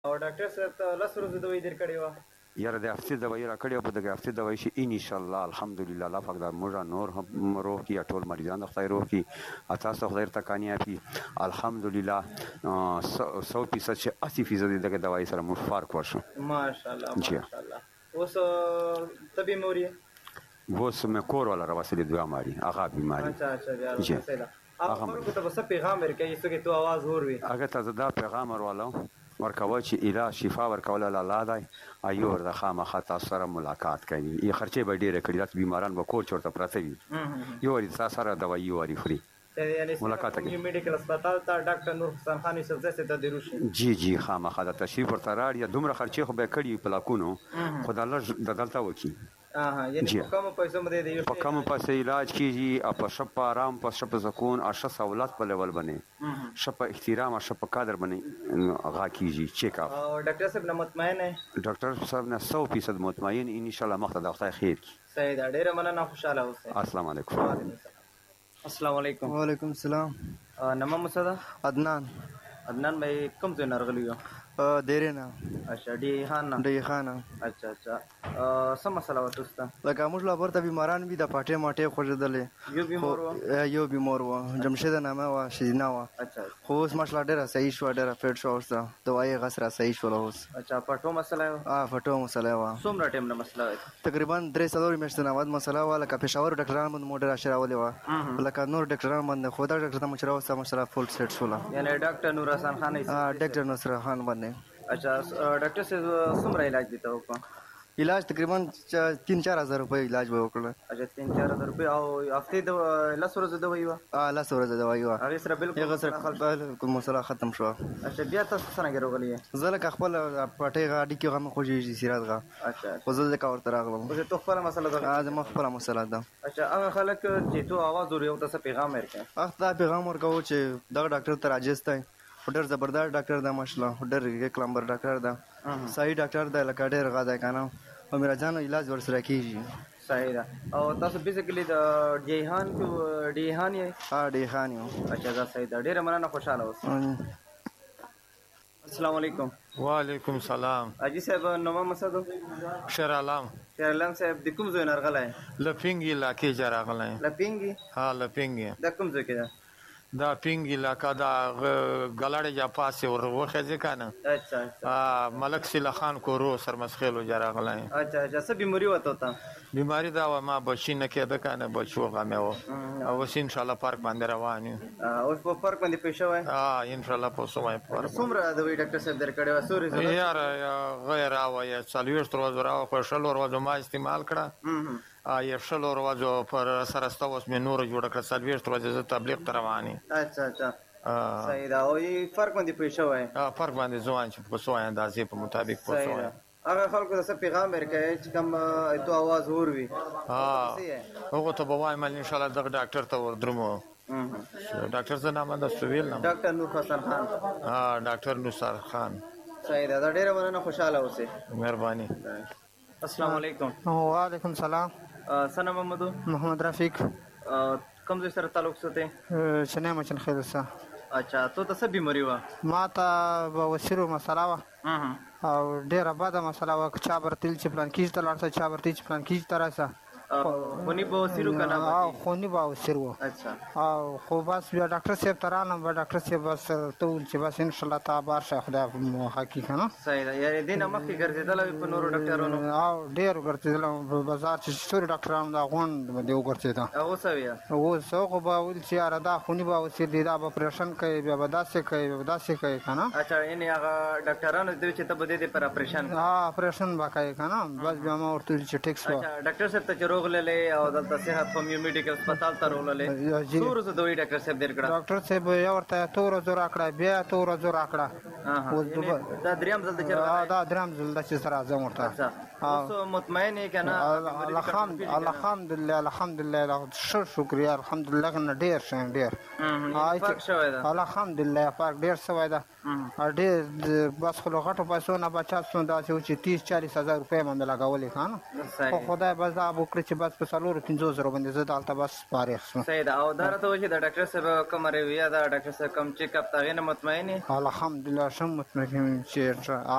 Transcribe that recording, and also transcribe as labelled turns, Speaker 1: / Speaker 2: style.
Speaker 1: او ډاکټر صاحب ته لس ورځې دوايي در کړې وه.
Speaker 2: یاره د هفتې دوايي راکړې وه، په دغه هفتې دوايي شي انشاءالله الحمدلله الله پاک دا موږ نور هم روغ کړي، ټول مریضان د خدای روغ کړي، تاسو ته خدای ورته کامیاب کړي. الحمدلله 100% چې 80% دغه دوايي سره موږ فارق وشو.
Speaker 1: ماشاءالله ماشاءالله. اوس ته بیمار یې؟
Speaker 2: اوس مې کور والا راوستلې دوه ماري هغه بیماري.
Speaker 1: اچھا بیا راوستله. هغه خلکو ته به څه پیغام ورکوي څوک یې تو اواز اوروي؟ هغه
Speaker 2: ته زه دا پیغام ورولم ورکوه چې علاج شفا ورکول الله دی، ایو ورته خامخا تاسو سره ملاقات کوي، یې خرچې به ډېرې کړي، داسې بیماران به کور چورته پراته وي، یو واري تاسو سره دوايي واري خوري ملاقات کوي.
Speaker 1: میډیکل هسپتال ته ډاکټر نور حسین خان یوسفزی صاحب ته دې روشي.
Speaker 2: جی خامخا د تشریف ورته راړي، دومره خرچې خو به کړي په لاکونو، خو د الله د دلته وکړي.
Speaker 1: یعنی په کمو پیسو باندې
Speaker 2: په کمو پیسو علاج کیږي، او په ښه په آرام، په ښه په سکون، او ښه سہولت په لیول باندې، ښه په احترام او ښه په قدر باندې هغه کیږي چیک اپ.
Speaker 1: او ډاکټر صاحب نه مطمئن یې؟
Speaker 2: ډاکټر صاحب نه 100% مطمئن ان شاء الله، مخ ته د خدای خیر کی.
Speaker 1: صحیح ده، ډیره مننه، خوشاله اوسئ.
Speaker 2: السلام علیکم.
Speaker 1: السلام علیکم.
Speaker 3: وعلیکم السلام.
Speaker 1: نامه مو څه ده؟
Speaker 3: عدنان.
Speaker 1: عدنان بھائی کوم ځای نه راغلي یو؟
Speaker 3: دیرې نه.
Speaker 1: اچھا ډی خان نه. اچھا څه مسله وه تاسو ته؟
Speaker 3: لکه موږ لا ورته بیماران وي، د پاټې ماټې خوږېدلې. یو بیمار وه جمشید نامه وه، شیرینه وه، خو اوس ماشاءالله ډېره صحیح شوه، ډېره فټ شوه، اوس دوايي غس را صحیح شوله اوس.
Speaker 1: اچھا پټو مسله وه؟
Speaker 3: پټو مسله وه.
Speaker 1: څومره ټایم نه مسله وه؟
Speaker 3: تقریبا 3-4 میاشتې نه بعد مسله وه. لکه پېښور ډاکټران باندې مو ډېره راولې وه، لکه نور ډاکټران باندې خو دا ډاکټر ته مو چې راوسته ماشاءالله فول سیټ شوله.
Speaker 1: یعنې ډاکټر نور حسین خان
Speaker 3: ډاکټر نصر خان باندې.
Speaker 1: اچھا ډاکټر صاحب څومره علاج دې ته وکړو؟
Speaker 3: علاج تقریبا 3-4 هزار روپۍ علاج به وکړل.
Speaker 1: اچھا 3-4 هزار روپۍ. او هفتې د 10 ورځې دوايي وه؟
Speaker 3: 10 ورځې دوايي وه.
Speaker 1: هغې سره
Speaker 3: بالکل مسله ختم شوه.
Speaker 1: اچھا بیا تاسو څرنګه راغلي یې؟
Speaker 3: زه لکه خپل پټۍ غاډي کې غم خوږېږي سیرات غا.
Speaker 1: اچھا
Speaker 3: خو زه ځکه ورته راغلم.
Speaker 1: اوس تو خپله مسله ده؟
Speaker 3: زما خپله مسله ده.
Speaker 1: اچھا هغه خلک چې تو اواز اوري او ته څه پیغام ورکوې؟
Speaker 3: هغه ته پیغام ورکوو چې دغه ډاکټر ته راجست دی، ډېر زبردست ډاکټر ده ماشاءالله، ډېر یک نمبر ډاکټر ده، صحیح ډاکټر ده، لکه ډېر غا دی که نه، او میراجانو علاج ورسره کېږي.
Speaker 1: صحیح ده. او تاسو بیسیکلي د ډیهان کې ډیهان یې؟
Speaker 3: ډیهان یو.
Speaker 1: اچھا دا صحیح ده، ډېره مننه، خوشحاله اوسئ. السلام علیکم.
Speaker 4: وعلیکم السلام.
Speaker 1: حاجي صاحب نومه مو څه ده؟
Speaker 4: شیرعالم.
Speaker 1: شیرعالم صاحب د کوم ځای نه راغلی؟
Speaker 4: له پینګي علاقې ځای راغلی یم.
Speaker 1: له پینګي؟
Speaker 4: له پینګي.
Speaker 1: دا کوم ځای کې ده؟
Speaker 4: دا پینګي علاقه دا ګلاړې جا پاسې وخېځې که نه.
Speaker 1: اچھا
Speaker 4: ملک سیله خان کورو سرمسخیلو جا راغلی یم.
Speaker 1: اچھا څه بیماري وه ته؟
Speaker 4: بیماري دا وه ما بچي نه کېده که نه، بچو غمې وه، او اوس انشاءالله پارک باندې روان یو.
Speaker 1: اوس په پارک باندې پوه شوی؟
Speaker 4: انشاءالله پوه شوی.
Speaker 1: څومره دوايي ډاکټر صاحب در کړې وه؟ څو ریزلټ؟
Speaker 4: یاره غیر راوه 40 ورځو راوه، خو 60 ورځو ما استعمال کړه، یو 60 ورځو پر سره سته اوس مې نوره جوړه کړه، 40 ورځې زه تبلیغ ته روان یم.
Speaker 1: اچھا صحیح ده. او یې فرق باندې پوه شوی؟
Speaker 4: فرق باندې ځوان چې په څو اندازې په مطابق پوه شوی.
Speaker 1: هغه خلکو ته څه پیغام ورکوې چې کوم تو اواز اوروي؟
Speaker 4: هغو ته به وایم انشاءالله دغه ډاکټر ته ودرمو. ډاکټر څه نامه ده سویل نامه؟
Speaker 1: ډاکټر نور حسین خان.
Speaker 4: ډاکټر نصر خان.
Speaker 1: صحیح ده، ډېره مننه، خوشحاله اوسئ.
Speaker 4: مهرباني.
Speaker 1: السلام علیکم.
Speaker 3: وعلیکم السلام.
Speaker 1: څه نام مو ده؟
Speaker 3: محمد رفیق.
Speaker 1: کوم ځای سره تعلق ساتئ؟
Speaker 3: شنه مچن خیل سره.
Speaker 1: اچھا تو ته څه بیماري وه؟
Speaker 3: ما ته بواسیرو مسله وه، او ډېره بده مسله وه، چا برتل چې پلان کېږي ته لاړ شه، چا برتل چې پلان کېږي ته راشه.
Speaker 1: خوني بواسیر و که نه؟
Speaker 3: خوني بواسیر و. او خو بس بیا ډاکټر صاحب ته رالم، بیا ډاکټر صاحب بس ته وویل چې بس انشاءالله ته بار شه، خدای موخه کړي که نه.
Speaker 1: صحیح ده. یعنې دې نه مخکې ګرځېدلی وې په نورو ډاکټرانو؟
Speaker 3: او ډېر ګرځېدلی په بازار چې ټولو ډاکټرانو دا غونډ باندې وګرځېده.
Speaker 1: هغو څه ویل؟
Speaker 3: اوس هغو به ویل چې یاره دا خوني بواسیر دی، دا به اپرېشن کوي، بیا به داسې کوي، بیا به داسې کوي که نه.
Speaker 1: اچھا یعنې هغه ډاکټرانو دې چې ته به دې پر اپرېشن؟
Speaker 3: اپرېشن به کوي که نه. بس بیا ما ورته ویل چې ټیک شوه.
Speaker 1: ډاکټر صاحب ته چې روغللی او دلته صحت هومیو میډیکل هسپتال ته راغللی، څو ورځو دوايي ډاکټر صاحب در کړه؟
Speaker 3: ډاکټر صاحب یو ورته 2 ورځو راکړه، بیا 2 ورځو راکړه.
Speaker 1: دا درېیم ځل دی چې راغلی؟
Speaker 3: دا درېیم ځل ده چې زه راځم ورته.
Speaker 1: اوس مطمئن یې که نه؟
Speaker 3: الحمدلله الحمدلله، ښه شکریه الحمدلله، نه ډېر ښه یم، ډېر
Speaker 1: فرق شوی ده؟
Speaker 3: الحمدلله فرق ډېر شوی ده، ډېر. بس خو له غټو پیسو نه بچت شوم، داسې و چې 30-40 هزار روپۍ باندې لګولې که نه، خو خدای بس دا وکړي چې
Speaker 5: چې بس په 4-500 باندې زه دلته بس فارغ شوم.
Speaker 1: صحیح ده. او دا راته وایي چې د ډاکټر صاحب کومه رویه ده، ډاکټر صاحب کوم چیک اپ ته هغې نه مطمئن یې؟
Speaker 5: الحمدلله ښه مطمئن یم چې